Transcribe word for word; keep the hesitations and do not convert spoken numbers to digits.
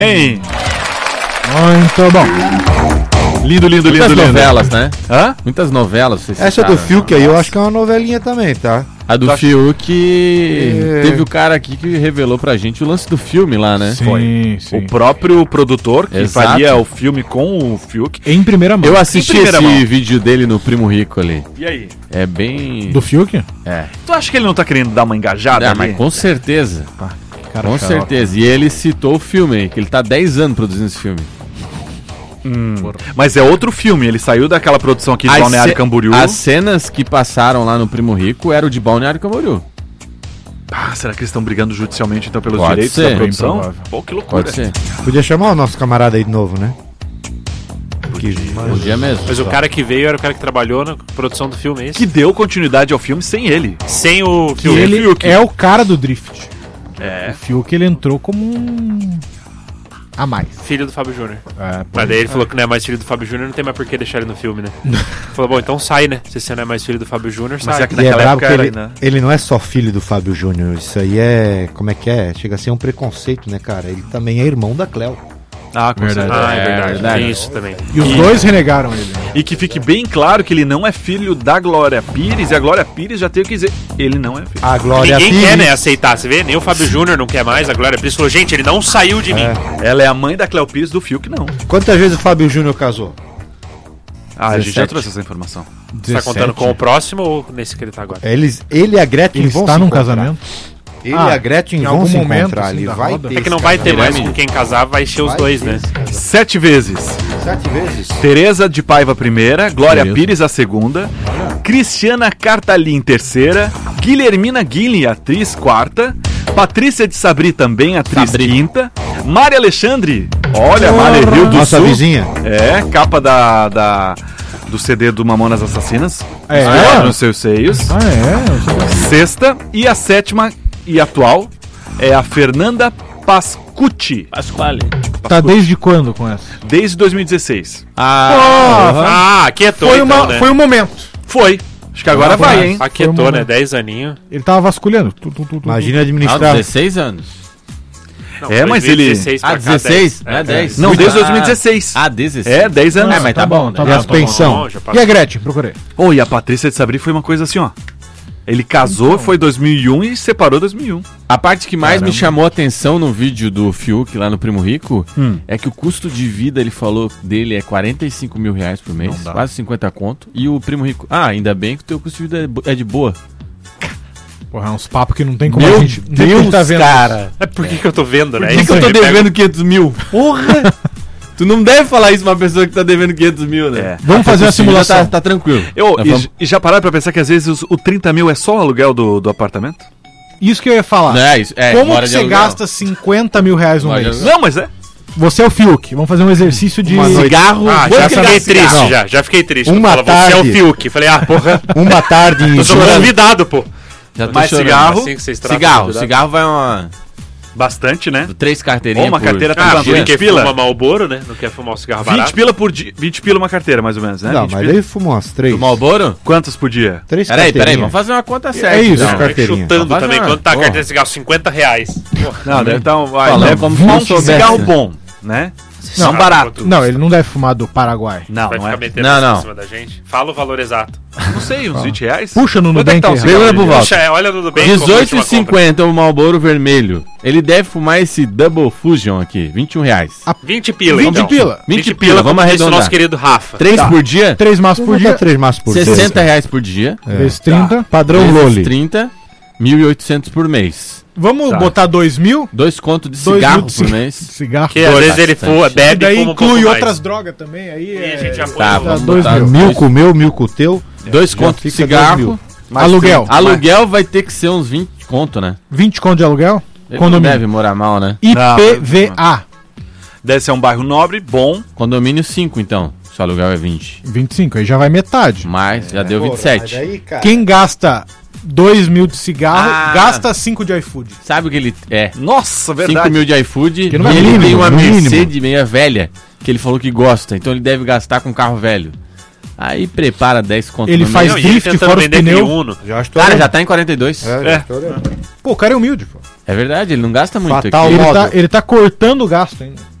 Hein? Muito bom. Lindo, lindo, lindo, Muitas lindo. novelas, né? Hã? Muitas novelas. Vocês Essa citaram. do Fiuk aí eu acho que é uma novelinha também, tá? A do Tu acha- Fiuk. É. Teve o cara aqui que revelou pra gente o lance do filme lá, né? Sim, sim. O próprio produtor que Exato. faria o filme com o Fiuk. Em primeira mão. Eu assisti Em primeira esse mão. vídeo dele no Primo Rico ali. E aí? É bem. Do Fiuk? É. Tu acha que ele não tá querendo dar uma engajada Ah, ali? mas com certeza. Cara, Com xarope. certeza. E ele citou o filme aí, que ele tá dez anos produzindo esse filme. Hum. Mas é outro filme, ele saiu daquela produção aqui de As Balneário ce- Camboriú. As cenas que passaram lá no Primo Rico eram de Balneário Camboriú. Ah, será que eles estão brigando judicialmente então pelos Pode direitos ser, da bem produção? provável. Pô, que loucura. Pode ser. Podia chamar o nosso camarada aí de novo, né? Que... Podia mesmo. Mas o cara que veio era o cara que trabalhou na produção do filme, é isso? Que deu continuidade ao filme sem ele. Sem o Que filme. ele Fiuk. é o cara do Drift. É. O Fiuk, ele entrou como um... a mais. Filho do Fábio Júnior. É, Mas daí ele falou que não é mais filho do Fábio Júnior, não tem mais por que deixar ele no filme, né? Falou, bom, então sai, né? Se você não é mais filho do Fábio Júnior, Mas sai. é que E é naquela brabo época que era ele, ainda... ele não é só filho do Fábio Júnior, isso aí é, como é que é? Chega a ser um preconceito, né, cara? Ele também é irmão da Cleo. Ah, com Verdade. certeza. Ah, é verdade. verdade. Tem isso também. E os dois renegaram ele. E que fique bem claro que ele não é filho da Glória Pires, e a Glória Pires já tem o que dizer. Ele não é filho. A Glória Ninguém Pires, quer, né, aceitar. Você vê? Nem o Fábio Júnior não quer mais. A Glória Pires falou, gente, ele não saiu de mim. Ela é a mãe da Cleo Pires, do Fiuk, não. Quantas vezes o Fábio Júnior casou? Ah, a gente já dezessete. trouxe essa informação. Você tá contando com o próximo ou nesse que ele tá agora? Eles, ele e a Gretchen Ele vão está se num encontrar. casamento. Ele Ah, e a Gretchen em vão algum se momento, encontrar assim, ali. da Vai roda. ter É que não esse vai ter casamento. mais com quem casar, vai encher os Vai dois, ter né? esse casamento. Sete vezes. Sete vezes? Tereza de Paiva primeira, Glória Isso. Pires a segunda, Cristiana Cartalin terceira, Guilhermina Guilherme, atriz quarta, Patrícia de Sabri também, atriz Sabri. quinta, Mari Alexandre, olha, Mari Rio do Nossa Sul, vizinha. é, capa da, da, do C D do Mamonas Assassinas, É? Escova nos seus seios, Ah, é? Eu sei. sexta, e a sétima e atual é a Fernanda Pascucci, Pasquale. Tá desde quando com essa? desde dois mil e dezesseis. Ah, Ah, aquietou Foi, então, uma, né? foi um momento. Foi, acho que agora Foi vai, uma- hein? Aquietou, Foi um né? momento. Dez aninhos. Ele tava vasculhando. Tu, tu, tu, tu, Imagina ah, administrar. dezesseis anos. Não, É, mas ele- dois mil e dezesseis Ah, pra cá, dezesseis? dez. Não é dez? Não, desde Ah. dois mil e dezesseis. Ah, dezesseis. É, dez anos. É, mas tá, bom, tá né? E bom. as tá bom. pensão? Bom, já passou. E a Gretchen? Procurei. Oh, e a Patrícia de Sabri foi uma coisa assim, ó. Ele casou, foi dois mil e um e separou dois mil e um. A parte que mais me Caramba. chamou a atenção no vídeo do Fiuk lá no Primo Rico Hum. é que o custo de vida, ele falou dele, é quarenta e cinco mil reais por mês, Não dá. quase cinquenta conto. E o Primo Rico, ah, ainda bem que o teu custo de vida é bo- é de boa. Porra, é uns papos que não tem como Meu a gente... nem Deus, tá vendo. cara. É por que que eu tô vendo, né? Por que, que eu tô devendo quinhentos mil? Porra! Tu não deve falar isso pra uma pessoa que tá devendo quinhentos mil, né? É. Vamos fazer uma custo de vida simulação. Tá, tá tranquilo. Eu, Nós e, vamos- e já pararam pra pensar que às vezes os- o trinta mil é só o aluguel do, do apartamento? Isso que eu ia falar. Não é isso? É, Como mora que de você aluguel. gasta cinquenta mil reais no Mora de mês? aluguel. Não, mas é. Você é o Fiuk. Vamos fazer um exercício de... Uma noite. Cigarro, Ah, quanto já que fiquei gasta triste, cigarro? já. Já fiquei triste. Uma Fala, você é o tarde. Fiuk. Falei, ah, porra, Uma tarde em eu sou julho. convidado, pô. Já tô Mais chorando. cigarro. Assim que vocês tratam Cigarro, convidado. cigarro vai uma... Bastante, né? Três carteirinhas Ou uma por- carteira tá Ah, quanto? por vinte quem pila? fuma Marlboro, né? Não quer fumar um cigarro vinte barato. pila por dia. vinte pila uma carteira, mais ou menos, né? Não, vinte mas pila. ele fumou umas três. Do Marlboro? Quantas por dia? Três Peraí, peraí, carteirinhas. vamos fazer uma conta certa. É isso, então. cara. carteirinha. Chutando Vai também. lá. Quanto tá a Ó. carteira de cigarro? cinquenta reais. Não, deve estar um. Vai, Falando deve como fumar se um soubesse. cigarro bom, né? Não, barato. Não, ele não deve fumar do Paraguai. Não, Vai não ficar é. metendo Não, isso não. em cima da gente. Fala o valor exato. Não sei, uns vinte reais? Puxa no Quanto é que Nubank. tá um aí. cigarro? Pergunta pro Walter. Puxa, é, olha no Nubank. dezoito e compra. cinquenta o Marlboro vermelho. Ele deve fumar esse Double Fusion aqui, vinte e um reais. vinte pila, vinte então. pila. vinte pila, vamos como disse o arredondar. nosso querido Rafa. Três Tá. por dia, Três maços por Por dia. três maços por dia. sessenta reais por dia. Vezes trinta. Padrão Vezes Loli. trinta, mil e oitocentos por mês. Vamos Tá. botar dois mil? Dois contos de Dois cigarro mil de por ci- mês. Cigarro. Que às Dois vezes ele bastante. for, E bebe e daí fuma um inclui pouco outras mais. drogas também. Aí E a é... gente já põe Tá, no- vamos dois botar mil. Mil com o meu, mil com o teu. Dois Já contos de fica dois cigarro. mil. Mais Aluguel. trinta. Aluguel vai ter que ser uns vinte conto, né? vinte conto de aluguel? Ele não Condomínio. deve morar mal, né? I P V A. Deve ser um bairro nobre, bom. Condomínio cinco, então. Se o aluguel é vinte. vinte e cinco, aí já vai metade. Mais, já deu Pô, vinte e sete. mas aí, cara, Quem gasta dois mil de cigarro, Ah. gasta cinco de iFood. Sabe o que ele é? Nossa, verdade. cinco mil de iFood Que e não é ele mínimo, tem uma no mínimo. Mercedes meia velha que ele falou que gosta. Então ele deve gastar com carro velho. Aí prepara dez conto Ele no faz mês. Não, e ele drift tentando fora os vender aquele pneu. Uno. já estou Cara, já tá em quarenta e dois. É, já É. estou olhando. Pô, o cara é humilde, pô. É verdade, ele não gasta muito Fatal aqui. Ele modo. tá, ele tá cortando o gasto ainda.